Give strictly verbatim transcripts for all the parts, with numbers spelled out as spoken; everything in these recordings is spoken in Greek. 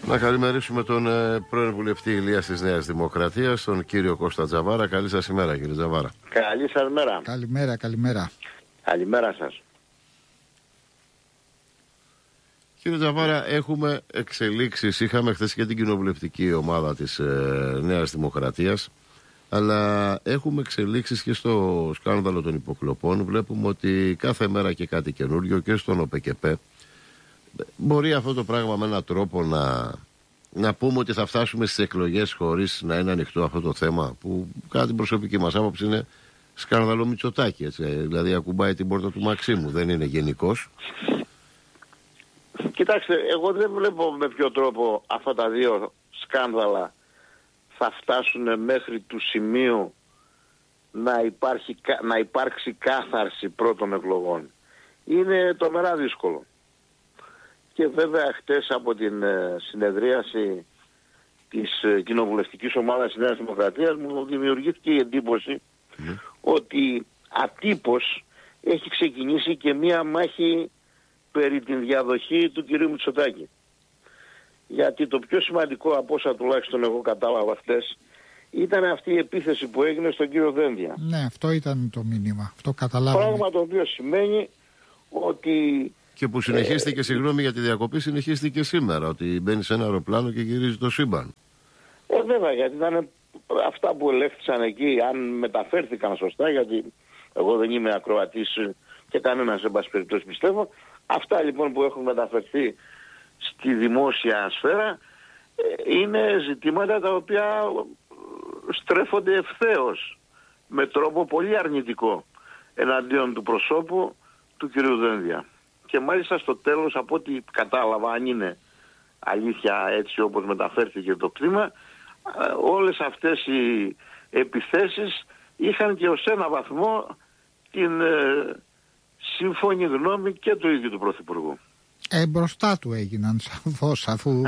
Να καλημερίσουμε τον ε, πρώην βουλευτή Ηλίας της Νέας Δημοκρατίας, τον κύριο Κώστα Τζαβάρα. Καλή σας ημέρα, κύριε Τζαβάρα. Καλή σας μέρα. Καλημέρα, καλημέρα. Καλημέρα σας. Κύριε Τζαβάρα, έχουμε εξελίξεις. Είχαμε χθες και την κοινοβουλευτική ομάδα της ε, Νέας Δημοκρατίας, αλλά έχουμε εξελίξεις και στο σκάνδαλο των υποκλοπών. Βλέπουμε ότι κάθε μέρα και κάτι καινούριο και στον ΟΠΕΚΕΠΕ. Μπορεί αυτό το πράγμα με έναν τρόπο να, να πούμε ότι θα φτάσουμε στις εκλογές χωρίς να είναι ανοιχτό αυτό το θέμα, που κατά την προσωπική μας άποψη είναι σκάνδαλο Μητσοτάκη, έτσι, δηλαδή ακουμπάει την πόρτα του Μαξίμου, δεν είναι γενικός. Κοιτάξτε, εγώ δεν βλέπω με ποιο τρόπο αυτά τα δύο σκάνδαλα θα φτάσουν μέχρι του σημείου να, υπάρχει, να υπάρξει κάθαρση πρώτων εκλογών. Είναι τρομερά δύσκολο. Και βέβαια χτες από την ε, συνεδρίαση της ε, κοινοβουλευτικής ομάδας της Νέας Δημοκρατίας μου δημιουργήθηκε η εντύπωση mm. ότι ατύπως έχει ξεκινήσει και μία μάχη περί την διαδοχή του κυρίου Μητσοτάκη. Γιατί το πιο σημαντικό από όσα τουλάχιστον εγώ κατάλαβα χτες ήταν αυτή η επίθεση που έγινε στον κύριο Δένδια. Ναι, αυτό ήταν το μήνυμα. Αυτό καταλάβαμε. Πράγμα το οποίο σημαίνει ότι... Και που συνεχίστηκε, ε, συγγνώμη για τη διακοπή, συνεχίστηκε σήμερα, ότι μπαίνει σε ένα αεροπλάνο και γυρίζει το σύμπαν. Ε, βέβαια, γιατί ήταν αυτά που ελέγχθησαν εκεί, αν μεταφέρθηκαν σωστά, γιατί εγώ δεν είμαι ακροατής και κανένας, εν πάση περιπτώσει, πιστεύω. Αυτά λοιπόν που έχουν μεταφερθεί στη δημόσια σφαίρα ε, είναι ζητήματα τα οποία στρέφονται ευθέως με τρόπο πολύ αρνητικό εναντίον του προσώπου του κυρίου Δένδια. Και μάλιστα στο τέλος, από ό,τι κατάλαβα, αν είναι αλήθεια έτσι όπως μεταφέρθηκε το κλίμα, όλες αυτές οι επιθέσεις είχαν και ως ένα βαθμό την ε, σύμφωνη γνώμη και του ίδιου του Πρωθυπουργού. Ε, μπροστά του έγιναν σαφώς, αφού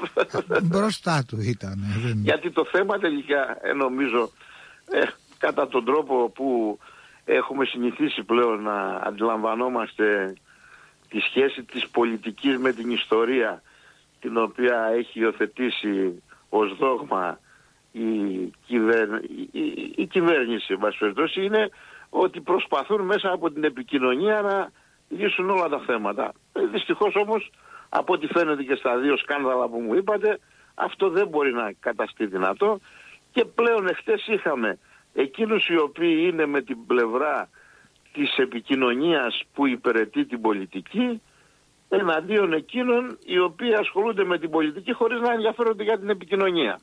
μπροστά του ήταν. Δεν... Γιατί το θέμα τελικά, ε, νομίζω, ε, κατά τον τρόπο που έχουμε συνηθίσει πλέον να αντιλαμβανόμαστε τη σχέση της πολιτικής με την ιστορία, την οποία έχει υιοθετήσει ως δόγμα η, κυβέρ... η... η κυβέρνηση, βασιλετώσει, είναι ότι προσπαθούν μέσα από την επικοινωνία να λύσουν όλα τα θέματα. Ε, δυστυχώς όμως, από ό,τι φαίνεται και στα δύο σκάνδαλα που μου είπατε, αυτό δεν μπορεί να καταστεί δυνατό. Και πλέον εχθές είχαμε εκείνους οι οποίοι είναι με την πλευρά της επικοινωνίας που υπηρετεί την πολιτική, εναντίον εκείνων οι οποίοι ασχολούνται με την πολιτική χωρίς να ενδιαφέρονται για την επικοινωνία.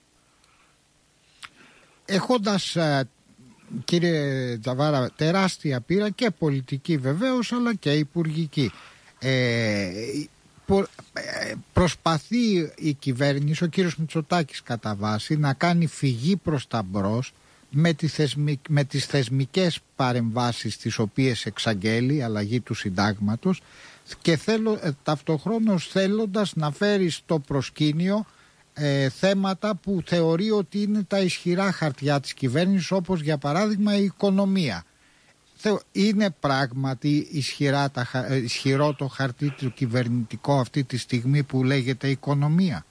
Έχοντας, κύριε Τζαβάρα, τεράστια πείρα και πολιτική βεβαίως, αλλά και υπουργική, ε, προσπαθεί η κυβέρνηση, ο κύριος Μητσοτάκης κατά βάση, να κάνει φυγή προς τα μπρος με, τη θεσμι... με τις θεσμικές παρεμβάσεις τις οποίες εξαγγέλει, αλλαγή του συντάγματος, και θέλω, ε, ταυτοχρόνως θέλοντας να φέρει στο προσκήνιο ε, θέματα που θεωρεί ότι είναι τα ισχυρά χαρτιά της κυβέρνησης, όπως για παράδειγμα η οικονομία. Είναι πράγματι ισχυρά τα, ισχυρό το χαρτί του κυβερνητικό αυτή τη στιγμή που λέγεται οικονομία?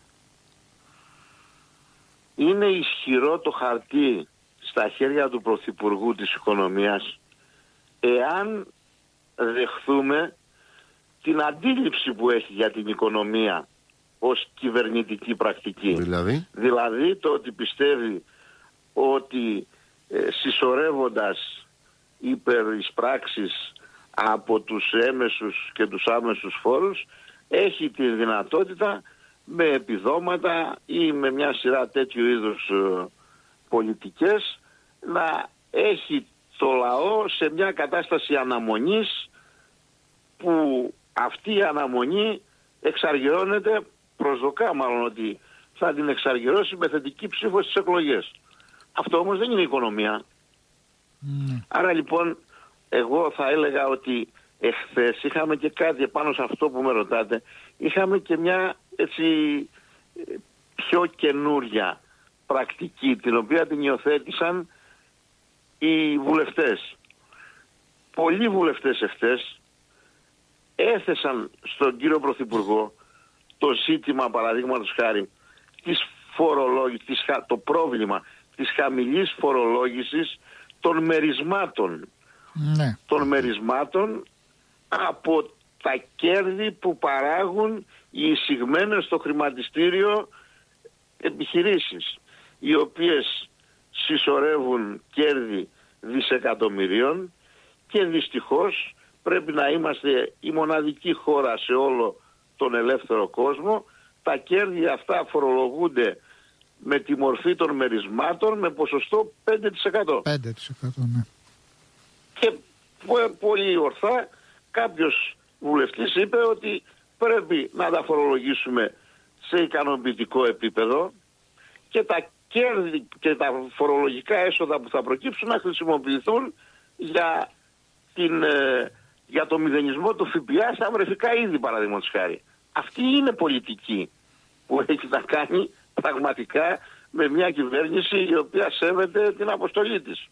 Είναι ισχυρό το χαρτί στα χέρια του Πρωθυπουργού της Οικονομίας εάν δεχθούμε την αντίληψη που έχει για την οικονομία ως κυβερνητική πρακτική. Δηλαδή, δηλαδή το ότι πιστεύει ότι ε, συσσωρεύοντας υπερεισπράξεις από τους έμεσους και τους άμεσους φόρους έχει τη δυνατότητα με επιδόματα ή με μια σειρά τέτοιου είδους ε, πολιτικές να έχει το λαό σε μια κατάσταση αναμονής, που αυτή η αναμονή εξαργυρώνεται, προσδοκά μάλλον ότι θα την εξαργυρώσει με θετική ψήφο στις εκλογές. Αυτό όμως δεν είναι οικονομία. Mm. Άρα λοιπόν εγώ θα έλεγα ότι εχθές είχαμε και κάτι επάνω σε αυτό που με ρωτάτε, είχαμε και μια έτσι πιο καινούρια πρακτική, την οποία την υιοθέτησαν οι βουλευτές. Πολλοί βουλευτές εχθές έθεσαν στον κύριο Πρωθυπουργό το το ζήτημα, παραδείγματος χάρη, της φορολόγησης, το πρόβλημα της χαμηλής φορολόγησης των μερισμάτων. Ναι. Των μερισμάτων από τα κέρδη που παράγουν οι εισηγμένες στο χρηματιστήριο επιχειρήσεις, οι οποίες συσσωρεύουν κέρδη δισεκατομμυρίων, και δυστυχώς πρέπει να είμαστε η μοναδική χώρα σε όλο τον ελεύθερο κόσμο. Τα κέρδη αυτά φορολογούνται με τη μορφή των μερισμάτων με ποσοστό πέντε τοις εκατό. πέντε τοις εκατό, ναι. Και πολύ ορθά κάποιος βουλευτής είπε ότι πρέπει να τα φορολογήσουμε σε ικανοποιητικό επίπεδο και τα κέρδη και τα φορολογικά έσοδα που θα προκύψουν να χρησιμοποιηθούν για, την, για το μηδενισμό του ΦΠΑ στα βρεφικά είδη, παραδείγματος χάρη. Αυτή είναι πολιτική που έχει να κάνει πραγματικά με μια κυβέρνηση η οποία σέβεται την αποστολή της.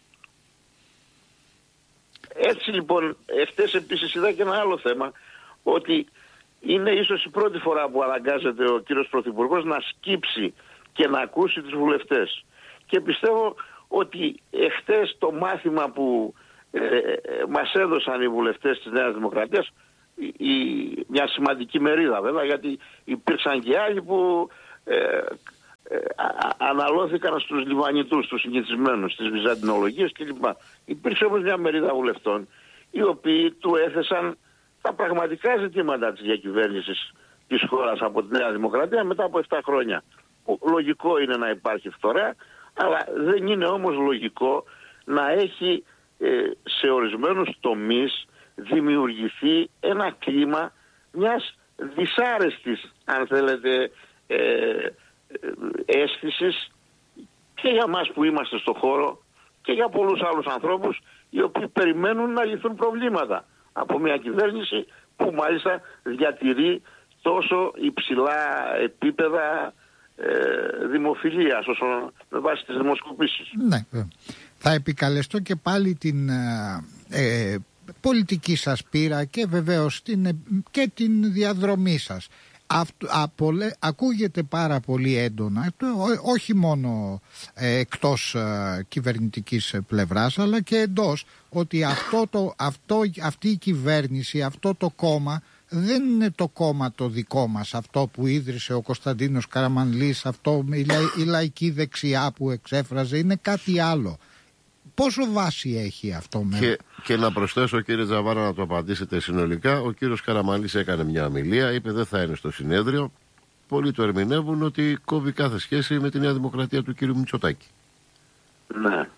Έτσι λοιπόν, εχθές επίσης είδα και ένα άλλο θέμα, ότι είναι ίσως η πρώτη φορά που αναγκάζεται ο κύριος Πρωθυπουργός να σκύψει και να ακούσει τους βουλευτές. Και πιστεύω ότι εχθές το μάθημα που ε, ε, μας έδωσαν οι βουλευτές της Νέας Δημοκρατίας, η, η, μια σημαντική μερίδα βέβαια, γιατί υπήρξαν και άλλοι που ε, ε, α, αναλώθηκαν στους Λιβανιτούς, στους συνηθισμένους, στις βυζαντινολογίες κλπ. Υπήρξε όμως μια μερίδα βουλευτών οι οποίοι του έθεσαν τα πραγματικά ζητήματα της διακυβέρνησης της χώρας από τη Νέα Δημοκρατία μετά από επτά χρόνια. Λογικό είναι να υπάρχει φθορά, αλλά δεν είναι όμως λογικό να έχει ε, σε ορισμένους τομείς δημιουργηθεί ένα κλίμα μιας δυσάρεστης, αν θέλετε, ε, ε, αίσθησης και για μας που είμαστε στο χώρο και για πολλούς άλλους ανθρώπους οι οποίοι περιμένουν να λυθούν προβλήματα από μια κυβέρνηση που μάλιστα διατηρεί τόσο υψηλά επίπεδα ε, δημοφιλίας όσον με βάση τις δημοσκοπήσεις. Ναι, θα επικαλεστώ και πάλι την ε, πολιτική σας πείρα και βεβαίως την, και την διαδρομή σας. Αυτό, απολε, ακούγεται πάρα πολύ έντονα, ό, όχι μόνο ε, εκτός ε, κυβερνητικής πλευράς αλλά και εντός, ότι αυτό το, αυτό, αυτή η κυβέρνηση, αυτό το κόμμα δεν είναι το κόμμα το δικό μας, αυτό που ίδρυσε ο Κωνσταντίνος Καραμανλής, αυτό η, λα, η λαϊκή δεξιά που εξέφραζε, είναι κάτι άλλο. Πόσο βάση έχει αυτό με... Και, και να προσθέσω, κύριε Τζαβάρα, να το απαντήσετε συνολικά. Ο κύριος Καραμανλής έκανε μια ομιλία, είπε δεν θα είναι στο συνέδριο. Πολλοί το ερμηνεύουν ότι κόβει κάθε σχέση με τη Νέα Δημοκρατία του κύριου Μητσοτάκη. Ναι.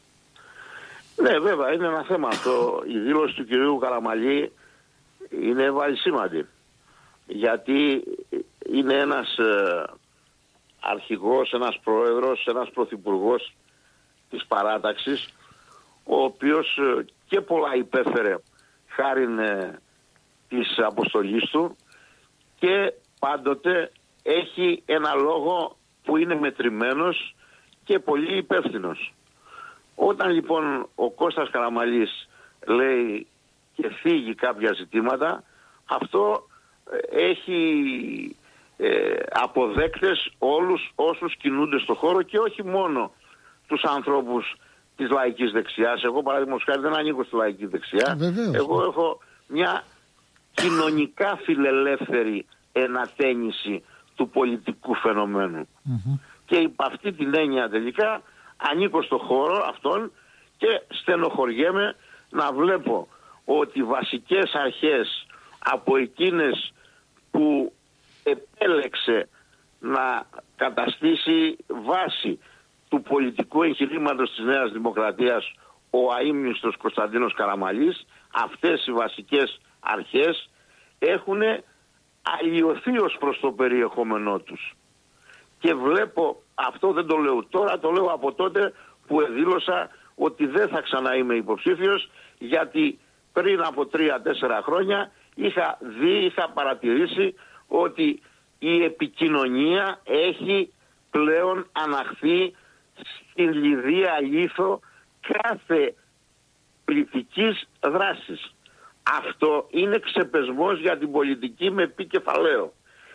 Ναι, βέβαια, είναι ένα θέμα αυτό. Η δήλωση του κυρίου Καραμανλή είναι βαλσίματη. Γιατί είναι ένας ε, αρχηγός, ένας πρόεδρος, ένας πρωθυπουργός της παράταξης, ο οποίος και πολλά υπέφερε χάριν της αποστολής του και πάντοτε έχει ένα λόγο που είναι μετρημένος και πολύ υπεύθυνος. Όταν λοιπόν ο Κώστας Καραμανλής λέει και φύγει κάποια ζητήματα, αυτό έχει ε, αποδέκτες όλους όσους κινούνται στο χώρο και όχι μόνο τους ανθρώπους της λαϊκής δεξιάς. Εγώ παραδείγματος χάρη δεν ανήκω στη λαϊκή δεξιά. Βεβαίως. Εγώ έχω μια κοινωνικά φιλελεύθερη ενατένιση του πολιτικού φαινομένου. Mm-hmm. Και υπ' αυτή την έννοια τελικά ανήκω στο χώρο αυτόν και στενοχωριέμαι να βλέπω ότι βασικές αρχές από εκείνες που επέλεξε να καταστήσει βάση του πολιτικού εγχειρήματος της Νέας Δημοκρατίας ο αείμνηστος Κωνσταντίνος Καραμανλής, αυτές οι βασικές αρχές έχουν αλλοιωθεί ως προς το περιεχόμενό τους. Και βλέπω, αυτό δεν το λέω τώρα, το λέω από τότε που δήλωσα ότι δεν θα ξανά είμαι υποψήφιος, γιατί πριν από τρία-τέσσερα χρόνια είχα δει, είχα παρατηρήσει ότι η επικοινωνία έχει πλέον αναχθεί στην λιδία λίθο κάθε πολιτικής δράσης. Αυτό είναι ξεπεσμός για την πολιτική με πι κεφαλαίο.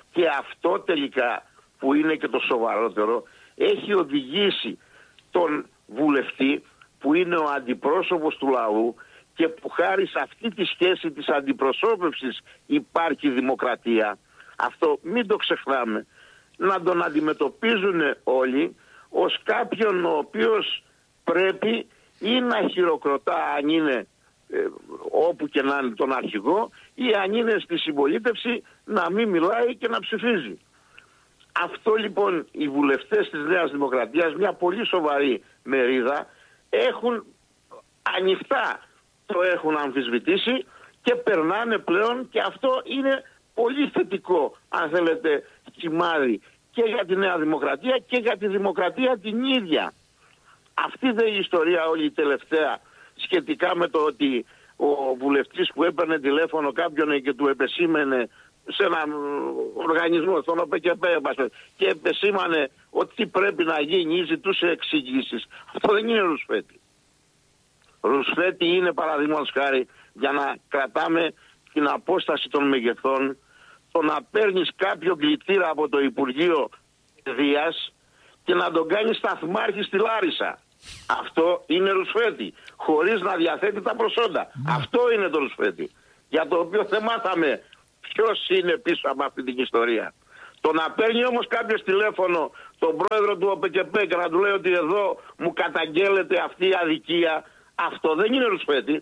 Και αυτό τελικά, που είναι και το σοβαρότερο, έχει οδηγήσει τον βουλευτή που είναι ο αντιπρόσωπος του λαού και που χάρη σε αυτή τη σχέση της αντιπροσώπευσης υπάρχει δημοκρατία. Αυτό μην το ξεχνάμε. Να τον αντιμετωπίζουν όλοι ως κάποιον ο οποίος πρέπει ή να χειροκροτά αν είναι ε, όπου και να είναι τον αρχηγό, ή αν είναι στη συμπολίτευση να μην μιλάει και να ψηφίζει. Αυτό λοιπόν οι βουλευτές της Νέας Δημοκρατίας, μια πολύ σοβαρή μερίδα, έχουν ανοιχτά το έχουν αμφισβητήσει και περνάνε πλέον, και αυτό είναι πολύ θετικό, αν θέλετε, σημάδι και για τη Νέα Δημοκρατία και για τη δημοκρατία την ίδια. Αυτή δεν είναι η ιστορία όλη η τελευταία σχετικά με το ότι ο βουλευτής που έπαιρνε τηλέφωνο κάποιον και του επεσήμενε σε έναν οργανισμό, στον ΟΠΕΚΕΠ, και επεσήμανε ότι πρέπει να γίνει ή ζητούσε εξηγήσεις. Αυτό δεν είναι ρουσφέτη. Ρουσφέτη είναι, παραδείγματος χάρη, για να κρατάμε την απόσταση των μεγεθών, το να παίρνεις κάποιο κλητήρα από το Υπουργείο Παιδείας και να τον κάνεις σταθμάρχη στη Λάρισα. Αυτό είναι ρουσφέτη, χωρίς να διαθέτει τα προσόντα. Mm. Αυτό είναι το ρουσφέτη, για το οποίο δεν μάθαμε ποιος είναι πίσω από αυτή την ιστορία. Το να παίρνει όμως κάποιος τηλέφωνο τον πρόεδρο του ΟΠΕΚΕΠ και να του λέει ότι εδώ μου καταγγέλλεται αυτή η αδικία, αυτό δεν είναι ρουσφέτη.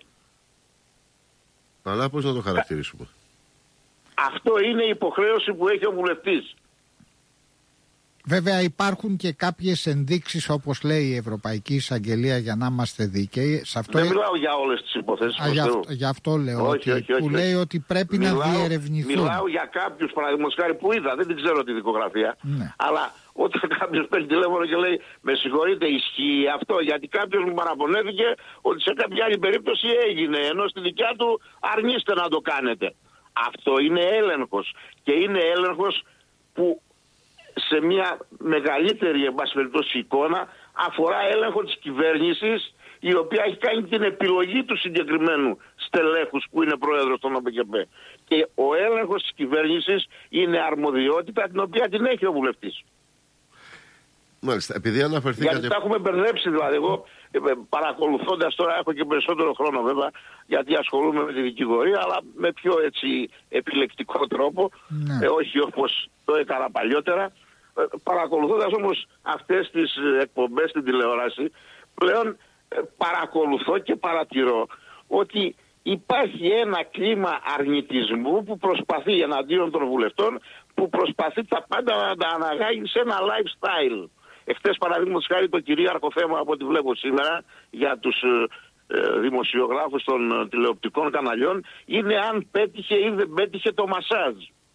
Αλλά πώς να το χαρακτηρίσουμε? Αυτό είναι η υποχρέωση που έχει ο βουλευτής. Βέβαια υπάρχουν και κάποιες ενδείξεις, όπως λέει η Ευρωπαϊκή Εισαγγελία, για να είμαστε δίκαιοι. Σε αυτό... Δεν μιλάω για όλες τις υποθέσεις. Α, για, αυτό, για αυτό λέω, όχι, ότι, όχι, όχι, που όχι. λέει ότι πρέπει μιλάω, να διερευνηθούν. Μιλάω για κάποιους, παραδείγματος χάρη, που είδα, δεν την ξέρω τη δικογραφία, ναι. Αλλά όταν κάποιος παίρνει τηλέφωνο και λέει με συγχωρείτε, ισχύει αυτό? Γιατί κάποιος μου παραπονέθηκε ότι σε κάποια άλλη περίπτωση έγινε, ενώ στη δικιά του αρνείστε να το κάνετε. Αυτό είναι έλεγχος, και είναι έλεγχος που σε μια μεγαλύτερη, εν πάση περιπτώσει, εικόνα αφορά έλεγχο της κυβέρνησης, η οποία έχει κάνει την επιλογή του συγκεκριμένου στελέχους που είναι πρόεδρος των ΟΠΕΚΕΠ. Και ο έλεγχος της κυβέρνησης είναι αρμοδιότητα την οποία την έχει ο βουλευτής. Μάλιστα, επειδή αναφερθήκατε... Γιατί τα έχουμε μπερδέψει, δηλαδή. Εγώ παρακολουθώντας τώρα, έχω και περισσότερο χρόνο βέβαια, γιατί ασχολούμαι με τη δικηγορία, αλλά με πιο έτσι επιλεκτικό τρόπο, ναι. ε, όχι όπως το έκανα παλιότερα. Ε, παρακολουθώντας όμως αυτές τις εκπομπές στην τηλεόραση, πλέον ε, παρακολουθώ και παρατηρώ ότι υπάρχει ένα κλίμα αρνητισμού που προσπαθεί εναντίον των βουλευτών, που προσπαθεί τα πάντα να τα αναγάγει σε ένα lifestyle. Εχθές, παραδείγματος χάρη, το κυρίαρχο θέμα από ό,τι βλέπω σήμερα για τους ε, δημοσιογράφους των ε, τηλεοπτικών καναλιών είναι αν πέτυχε ή δεν πέτυχε το μασάζ.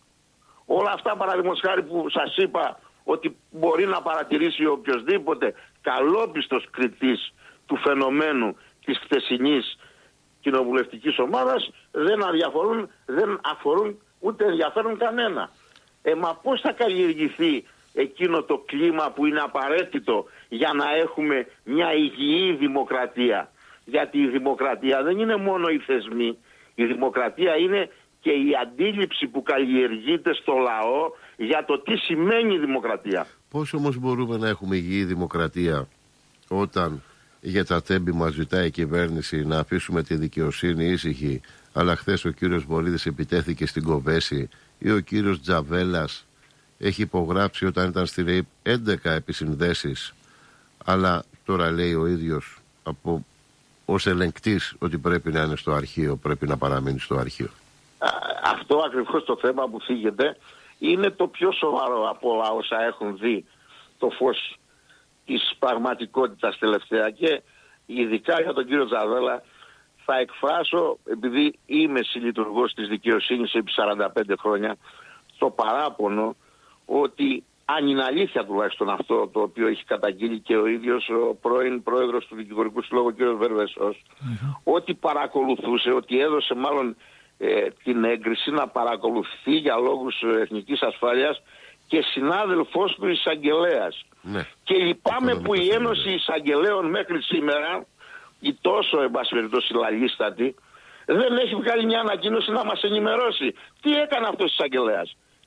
Όλα αυτά, παραδείγματος χάρη, που σας είπα ότι μπορεί να παρατηρήσει οποιοσδήποτε καλόπιστος κριτής του φαινομένου της χθεσινής κοινοβουλευτικής ομάδας, δεν αδιαφορούν, δεν αφορούν ούτε ενδιαφέρουν κανένα. Ε, μα πώς θα καλλιεργηθεί εκείνο το κλίμα που είναι απαραίτητο για να έχουμε μια υγιή δημοκρατία? Γιατί η δημοκρατία δεν είναι μόνο οι θεσμοί. Η δημοκρατία είναι και η αντίληψη που καλλιεργείται στο λαό για το τι σημαίνει δημοκρατία. Πώς όμως μπορούμε να έχουμε υγιή δημοκρατία όταν για τα τέμπη μας ζητάει η κυβέρνηση να αφήσουμε τη δικαιοσύνη ήσυχη, αλλά χθες ο κύριος Βορίδης επιτέθηκε στην Κοβέση, ή ο κύριος Τζαβέλας έχει υπογράψει όταν ήταν στη ΡΕΙΠ έντεκα επισυνδέσεις, αλλά τώρα λέει ο ίδιος από, ως ελεγκτής ότι πρέπει να είναι στο αρχείο, πρέπει να παραμείνει στο αρχείο. Αυτό ακριβώς το θέμα που θίγεται είναι το πιο σοβαρό από όλα όσα έχουν δει το φως της πραγματικότητας τελευταία, και ειδικά για τον κύριο Τζαβέλα θα εκφράσω, επειδή είμαι συλλειτουργός της δικαιοσύνης επί σαράντα πέντε χρόνια, το παράπονο ότι, αν είναι αλήθεια τουλάχιστον αυτό το οποίο έχει καταγγείλει και ο ίδιος ο πρώην πρόεδρος του Δικηγορικού Συλλόγου, ο κ. Βερβεσός, mm-hmm. ότι παρακολουθούσε, ότι έδωσε μάλλον ε, την έγκριση να παρακολουθεί για λόγους εθνικής ασφάλειας και συνάδελφός του εισαγγελέας. Ναι. Και λυπάμαι που η Ένωση Εισαγγελέων μέχρι σήμερα, η τόσο εν πάση περιπτώσει λαλίστατη, δεν έχει βγάλει μια ανακοίνωση να μας ενημερώσει τι έκανε αυτός ο εισαγγελέας.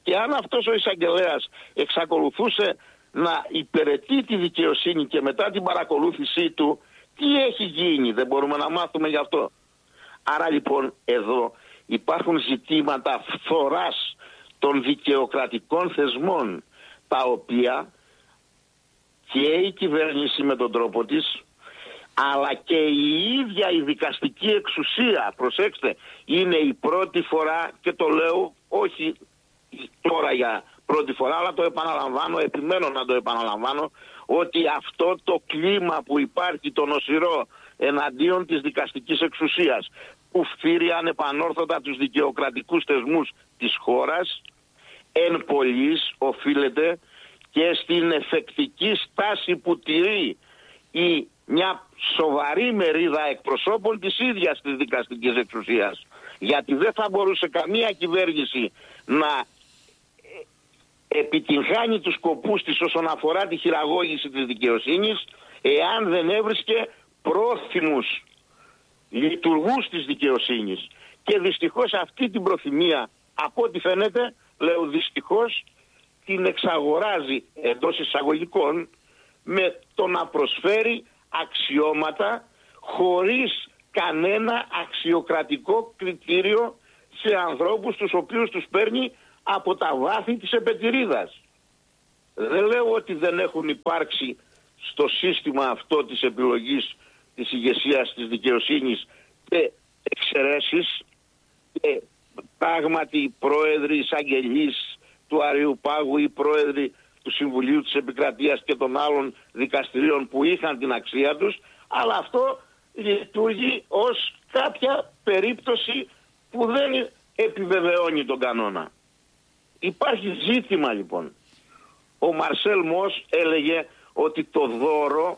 Και αν αυτός ο εισαγγελέας εξακολουθούσε να υπηρετεί τη δικαιοσύνη και μετά την παρακολούθησή του, τι έχει γίνει, δεν μπορούμε να μάθουμε γι' αυτό. Άρα λοιπόν εδώ υπάρχουν ζητήματα φθοράς των δικαιοκρατικών θεσμών, τα οποία και η κυβέρνηση με τον τρόπο της, αλλά και η ίδια η δικαστική εξουσία, προσέξτε, είναι η πρώτη φορά, και το λέω όχι τώρα για πρώτη φορά, αλλά το επαναλαμβάνω, επιμένω να το επαναλαμβάνω, ότι αυτό το κλίμα που υπάρχει, το νοσηρό εναντίον της δικαστικής εξουσίας, που φύρει ανεπανόρθωτα τους δικαιοκρατικούς θεσμούς της χώρας, εν πολλοίς οφείλεται και στην εφεκτική στάση που τηρεί η μια σοβαρή μερίδα εκπροσώπων της ίδιας της δικαστικής εξουσίας. Γιατί δεν θα μπορούσε καμία κυβέρνηση να επιτυγχάνει τους σκοπούς της όσον αφορά τη χειραγώγηση της δικαιοσύνης, εάν δεν έβρισκε πρόθυμους λειτουργούς της δικαιοσύνης. Και δυστυχώς αυτή την προθυμία, από ό,τι φαίνεται, λέω δυστυχώς, την εξαγοράζει εντός εισαγωγικών με το να προσφέρει αξιώματα χωρίς κανένα αξιοκρατικό κριτήριο σε ανθρώπους τους οποίους τους παίρνει από τα βάθη της επετηρίδας. Δεν λέω ότι δεν έχουν υπάρξει στο σύστημα αυτό της επιλογής της ηγεσίας της δικαιοσύνης και εξαιρέσεις, και πράγματι πρόεδροι εισαγγελείς του Αριουπάγου ή πρόεδροι του Συμβουλίου της Επικρατείας και των άλλων δικαστηρίων που είχαν την αξία τους, αλλά αυτό λειτουργεί ως κάποια περίπτωση που δεν επιβεβαιώνει τον κανόνα. Υπάρχει ζήτημα λοιπόν. Ο Μαρσέλ Μος έλεγε ότι το δώρο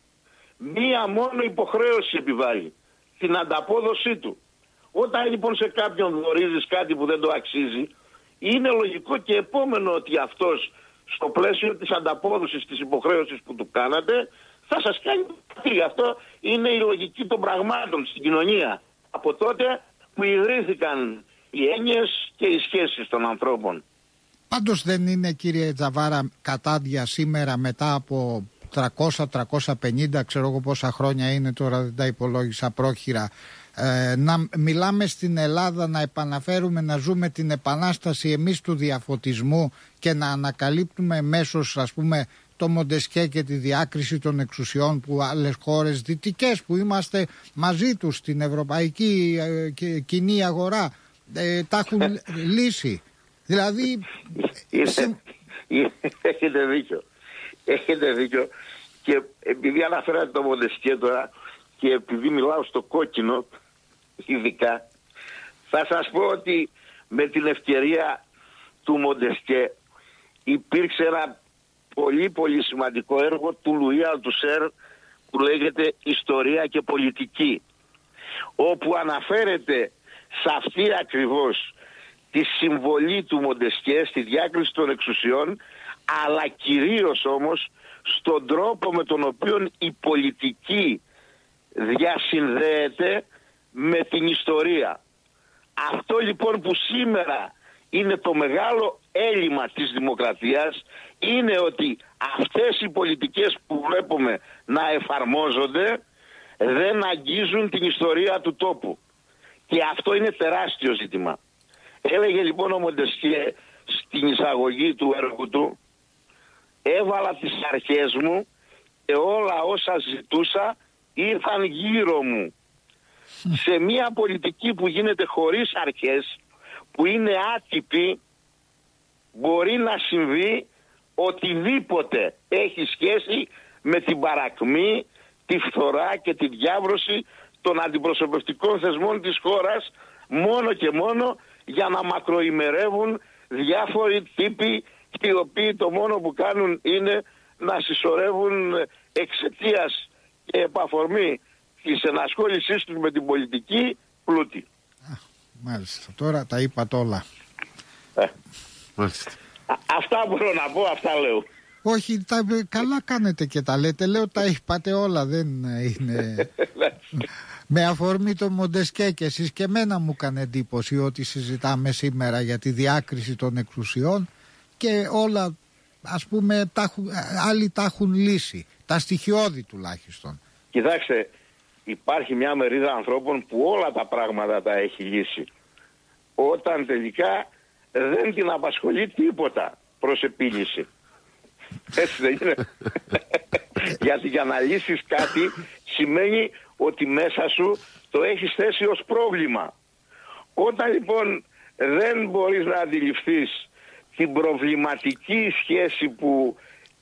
μία μόνο υποχρέωση επιβάλλει, την ανταπόδοσή του. Όταν λοιπόν σε κάποιον δωρίζεις κάτι που δεν το αξίζει, είναι λογικό και επόμενο ότι αυτός στο πλαίσιο της ανταπόδοσης της υποχρέωσης που του κάνατε θα σας κάνει κάτι. Αυτό είναι η λογική των πραγμάτων στην κοινωνία. Από τότε που ιδρύθηκαν οι έννοιες και οι σχέσεις των ανθρώπων. Πάντως δεν είναι, κύριε Τζαβάρα, κατάδια σήμερα μετά από τριακόσια με τριακόσια πενήντα, ξέρω εγώ πόσα χρόνια είναι τώρα, δεν τα υπολόγισα πρόχειρα, ε, να μιλάμε στην Ελλάδα, να επαναφέρουμε, να ζούμε την επανάσταση εμείς του διαφωτισμού και να ανακαλύπτουμε μέσως, ας πούμε, το Μοντεσκέ και τη διάκριση των εξουσιών που άλλες χώρες δυτικές που είμαστε μαζί τους στην ευρωπαϊκή ε, κοινή αγορά ε, τα έχουν λύσει. Δηλαδή... Είναι, είναι, έχετε δίκιο. Έχετε δίκιο. Και επειδή αναφέρατε το Μοντεσκέ τώρα και επειδή μιλάω στο κόκκινο ειδικά, θα σας πω ότι με την ευκαιρία του Μοντεσκέ υπήρξε ένα πολύ πολύ σημαντικό έργο του Λουί Αλτουσέρ που λέγεται «Ιστορία και πολιτική», όπου αναφέρεται σε αυτή ακριβώς τη συμβολή του Μοντεσκέ στη διάκριση των εξουσιών, αλλά κυρίως όμως στον τρόπο με τον οποίο η πολιτική διασυνδέεται με την ιστορία. Αυτό λοιπόν που σήμερα είναι το μεγάλο έλλειμμα της δημοκρατίας είναι ότι αυτές οι πολιτικές που βλέπουμε να εφαρμόζονται δεν αγγίζουν την ιστορία του τόπου. Και αυτό είναι τεράστιο ζήτημα. Έλεγε λοιπόν ο Μοντεσκέ στην εισαγωγή του έργου του, έβαλα τις αρχές μου και όλα όσα ζητούσα ήρθαν γύρω μου. Σε μια πολιτική που γίνεται χωρίς αρχές, που είναι άτυπη, μπορεί να συμβεί οτιδήποτε έχει σχέση με την παρακμή, τη φθορά και τη διάβρωση των αντιπροσωπευτικών θεσμών της χώρας, μόνο και μόνο για να μακροημερεύουν διάφοροι τύποι οι οποίοι το μόνο που κάνουν είναι να συσσωρεύουν εξαιτίας και επαφορμή της ενασχόλησής τους με την πολιτική πλούτη. Μάλιστα, τώρα τα είπατε όλα. Ε. Μάλιστα. Α, αυτά μπορώ να πω, αυτά λέω. Όχι, τα, καλά κάνετε και τα λέτε. Λέω τα είπατε όλα, δεν είναι... Με αφορμή το Μοντεσκέ και εσείς και εμένα μου έκανε εντύπωση ότι συζητάμε σήμερα για τη διάκριση των εξουσιών και όλα, ας πούμε, τα έχουν, άλλοι τα έχουν λύσει, τα στοιχειώδη τουλάχιστον. Κοιτάξτε, υπάρχει μια μερίδα ανθρώπων που όλα τα πράγματα τα έχει λύσει. Όταν τελικά δεν την απασχολεί τίποτα προς επίλυση. Έτσι δεν είναι? Γιατί για να λύσεις κάτι σημαίνει ότι μέσα σου το έχεις θέσει ως πρόβλημα. Όταν λοιπόν δεν μπορείς να αντιληφθείς την προβληματική σχέση που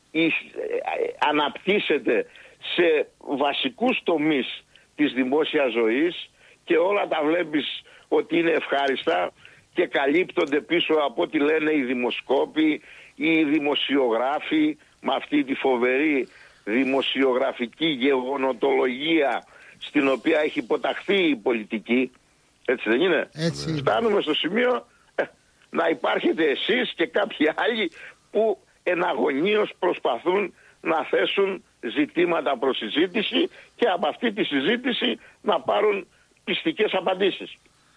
αναπτύσσεται σε βασικούς τομείς της δημόσιας ζωής και όλα τα βλέπεις ότι είναι ευχάριστα και καλύπτονται πίσω από ό,τι λένε οι δημοσκόποι, οι δημοσιογράφοι με αυτή τη φοβερή δημοσιογραφική γεγονοτολογία στην οποία έχει υποταχθεί η πολιτική, έτσι δεν είναι? Έτσι. Φτάνουμε στο σημείο ε, να υπάρχετε εσείς και κάποιοι άλλοι που εναγωνίως προσπαθούν να θέσουν ζητήματα προς συζήτηση και από αυτή τη συζήτηση να πάρουν πιστικές απαντήσεις.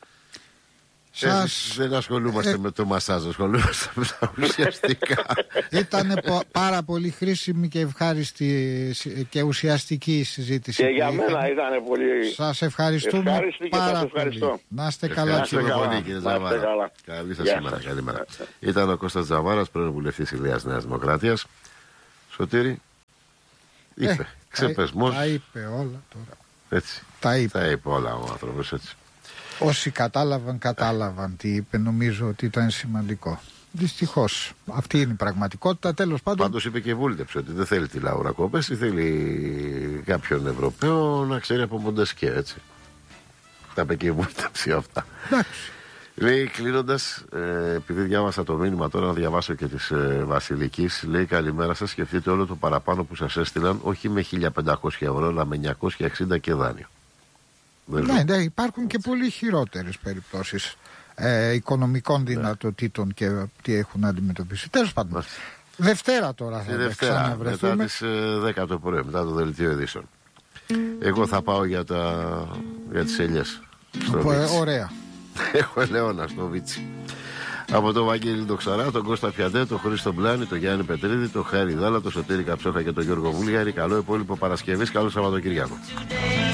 Σας... Δεν ασχολούμαστε ε... με το μασάζ, ασχολούμαστε με τα ουσιαστικά. Ήταν πάρα πολύ χρήσιμη και ευχάριστη και ουσιαστική η συζήτηση. Και για μένα ήταν πολύ. Σας ευχαριστούμε ευχάριστη και πάρα σας ευχαριστώ. πολύ. Να είστε καλά. Ευχαριστώ πολύ, κύριε Τζαβάρα. Καλή σας ημέρα. Καλημέρα. Ήταν ο Κώστας Τζαβάρας, πρώην βουλευτής Ηλίας Νέας Δημοκρατίας. Σωτήρη, είπε, ε, ξεπεσμός. Τα είπε όλα τώρα. Έτσι. Τα είπε. Τα είπε όλα ο άνθρωπος, έτσι. Όσοι κατάλαβαν, κατάλαβαν τι είπε. Νομίζω ότι ήταν σημαντικό. Δυστυχώς. Αυτή είναι η πραγματικότητα. Τέλος πάντων. Πάντως είπε και βούλτεψε ότι δεν θέλει τη Λάουρα Κόπεση, θέλει κάποιον Ευρωπαίο να ξέρει από Μοντεσκέ, έτσι. Τα είπε και η βούλτεψη αυτά. Εντάξει. Λέει, κλείνοντας, ε, επειδή διάβασα το μήνυμα τώρα, να διαβάσω και της ε, Βασιλικής. Λέει, καλημέρα σας. Σκεφτείτε όλο το παραπάνω που σας έστειλαν, όχι με χίλια πεντακόσια ευρώ, αλλά με εννιακόσια εξήντα και δάνειο. Ναι, ναι, υπάρχουν και πολύ χειρότερες περιπτώσεις ε, οικονομικών δυνατοτήτων και τι έχουν αντιμετωπίσει. Τέλος πάντων. Δευτέρα τώρα θα Δευτέρα, ξαναβρεθούμε. μετά τις ε, δέκα το πρωί, μετά το δελτίο ειδήσεων. Εγώ θα πάω για, τα, για τις ελιές. Ε, ωραία. Έχω ελαιόνα στο Βίτσι. Από τον Βαγγέλη τον Ξαρά, τον Κώστα Πιαντέ, τον Χρήστο Μπλάνη, τον Γιάννη Πετρίδη, τον Χάρη Δάλα, τον Σωτήρη Καψόχα και τον Γιώργο Βούλιαρη. Καλό υπόλοιπο Παρασκευής, καλό Σαββατοκύριακο.